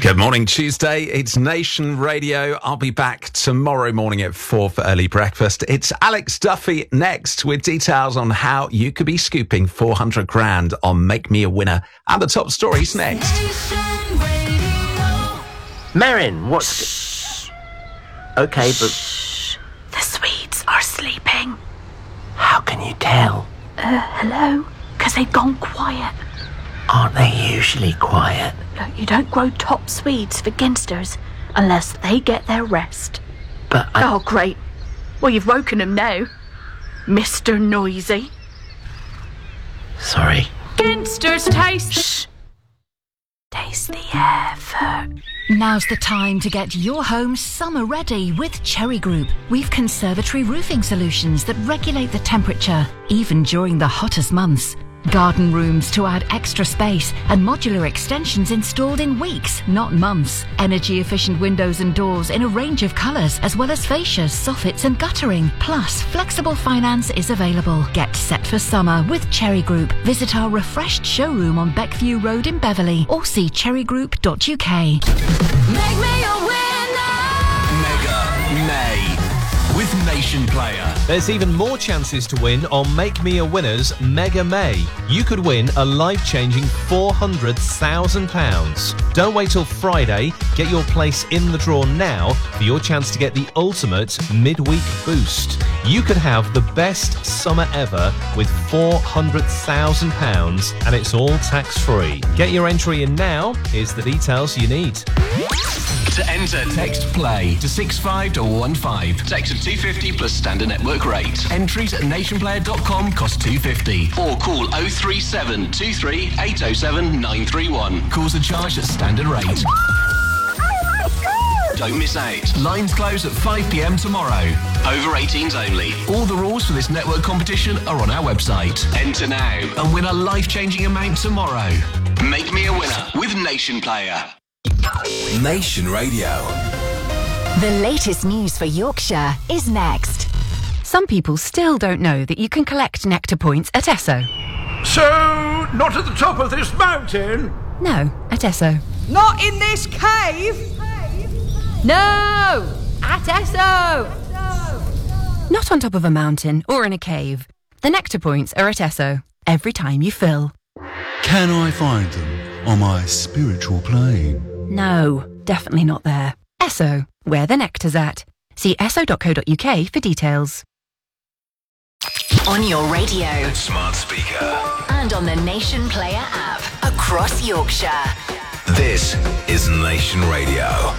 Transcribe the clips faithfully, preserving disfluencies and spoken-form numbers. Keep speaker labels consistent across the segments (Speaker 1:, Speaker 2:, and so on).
Speaker 1: Good morning, Tuesday. It's Nation Radio. I'll be back tomorrow morning at four for early breakfast. It's Alex Duffy next with details on how you could be scooping four hundred grand on Make Me a Winner. And the top stories next.
Speaker 2: Merrin, what's... OK, but...
Speaker 3: Shh. The Swedes are sleeping.
Speaker 2: How can you tell?
Speaker 3: Uh, hello? Because they've gone quiet.
Speaker 2: Aren't they usually quiet?
Speaker 3: Look, you don't grow top Swedes for ginsters unless they get their rest.
Speaker 2: But I...
Speaker 3: Oh, great. Well, you've woken them now, Mister Noisy.
Speaker 2: Sorry.
Speaker 3: Ginsters taste... Shh. Taste the air for...
Speaker 4: Now's the time to get your home summer ready with Cherry Group. We've conservatory roofing solutions that regulate the temperature, even during the hottest months. Garden rooms to add extra space and modular extensions installed in weeks, not months. Energy efficient windows and doors in a range of colours, as well as fascias, soffits and guttering. Plus, flexible finance is available. Get set for summer with Cherry Group. Visit our refreshed showroom on Beckview Road in Beverley or see cherry group dot U K.
Speaker 5: Make me a winner! Mega May with Nation Player.
Speaker 6: There's even more chances to win on Make Me a Winner's Mega May. You could win a life-changing four hundred thousand pounds. Don't wait till Friday. Get your place in the draw now for your chance to get the ultimate midweek boost. You could have the best summer ever with four hundred thousand pounds, and it's all tax-free. Get your entry in now. Here's the details you need.
Speaker 5: To enter, text PLAY to six five one five. Text at two fifty plus standard network rate. Entries at nation player dot com cost two fifty. Or call oh three seven two three eight oh seven nine three one. Calls are charged at standard rate. Don't miss out. Lines close at five p m tomorrow. Over eighteens only. All the rules for this network competition are on our website. Enter now and win a life-changing amount tomorrow. Make me a winner with Nation Player.
Speaker 7: Nation Radio.
Speaker 8: The latest news for Yorkshire is next. Some people still don't know that you can collect Nectar points at Esso.
Speaker 9: So, not at the top of this mountain?
Speaker 8: No, at Esso.
Speaker 10: Not in this cave?
Speaker 8: No! At Esso! Not on top of a mountain or in a cave. The Nectar points are at Esso every time you fill.
Speaker 11: Can I find them on my spiritual plane?
Speaker 8: No, definitely not there. Esso, where the nectar's at. See esso dot co dot U K for details.
Speaker 12: On your radio,
Speaker 7: Smart speaker,
Speaker 12: and on the Nation Player app across Yorkshire.
Speaker 7: This is Nation Radio.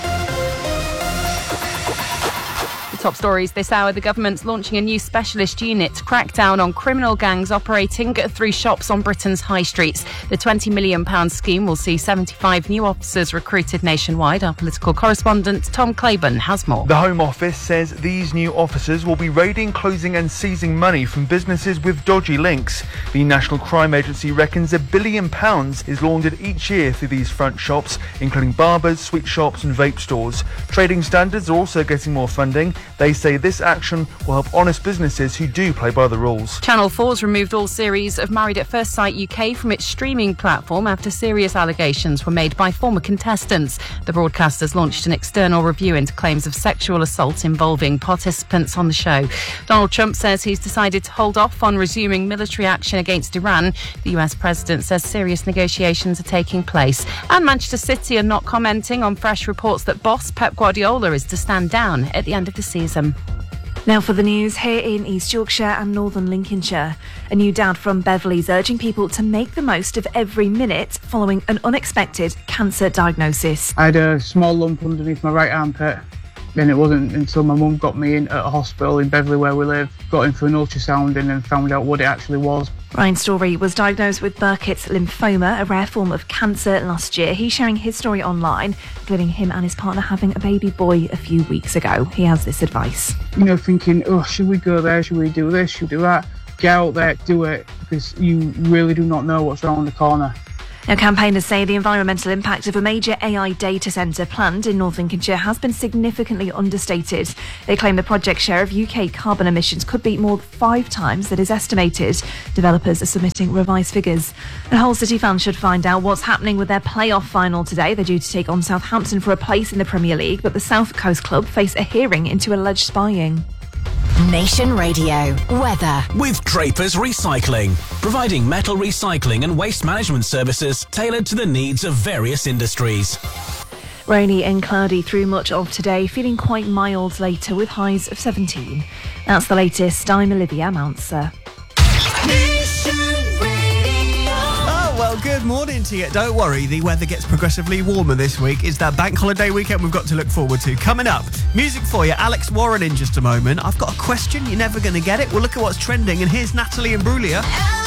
Speaker 13: Top stories this hour. The government's launching a new specialist unit to crack down on criminal gangs operating through shops on Britain's high streets. The twenty million pounds scheme will see seventy-five new officers recruited nationwide. Our political correspondent Tom Claiborne has more.
Speaker 14: The Home Office says these new officers will be raiding, closing and seizing money from businesses with dodgy links. The National Crime Agency reckons a billion pounds is laundered each year through these front shops, including barbers, sweet shops and vape stores. Trading standards are also getting more funding. They say this action will help honest businesses who do play by the rules.
Speaker 13: Channel four's removed all series of Married at First Sight U K from its streaming platform after serious allegations were made by former contestants. The broadcasters launched an external review into claims of sexual assault involving participants on the show. Donald Trump says he's decided to hold off on resuming military action against Iran. The U S president says serious negotiations are taking place. And Manchester City are not commenting on fresh reports that boss Pep Guardiola is to stand down at the end of the season.
Speaker 15: Now for the news here in East Yorkshire and Northern Lincolnshire. A new dad from Beverley is urging people to make the most of every minute following an unexpected cancer diagnosis.
Speaker 16: I had a small lump underneath my right armpit. Then it wasn't until my mum got me in at a hospital in Beverley where we live, got in for an ultrasound and then found out what it actually was.
Speaker 15: Ryan Story was diagnosed with Burkitt's lymphoma, a rare form of cancer, last year. He's sharing his story online, including him and his partner having a baby boy a few weeks ago. He has this advice.
Speaker 16: You know, thinking, oh, should we go there? Should we do this? Should we do that? Get out there, do it, because you really do not know what's around the corner.
Speaker 15: Now, campaigners say the environmental impact of a major A I data centre planned in North Lincolnshire has been significantly understated. They claim the project's share of U K carbon emissions could be more than five times that is estimated. Developers are submitting revised figures. And Hull City fans should find out what's happening with their playoff final today. They're due to take on Southampton for a place in the Premier League, but the South Coast club face a hearing into alleged spying.
Speaker 12: Nation Radio weather
Speaker 5: with Drapers Recycling, providing metal recycling and waste management services tailored to the needs of various industries.
Speaker 15: Rainy and cloudy through much of today, feeling quite mild later with highs of seventeen. That's the latest. I'm Olivia Mounser.
Speaker 17: Oh, well, good morning to you. Don't worry, the weather gets progressively warmer this week. It's that bank holiday weekend we've got to look forward to. Coming up, music for you, Alex Warren in just a moment. I've got a question, you're never going to get it. We'll look at what's trending, and here's Natalie Imbruglia.